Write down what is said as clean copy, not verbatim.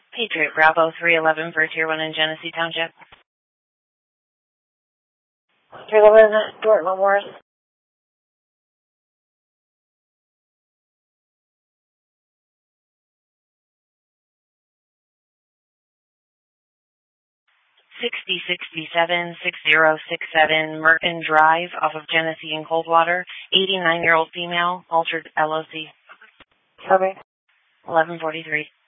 Patriot Bravo 311 for Tier 1 in Genesee Township. 311, Stuart Morris. $6067-6067 Merton Drive off of Genesee and Coldwater. 89-year-old female, altered LOC. Copy. 1143.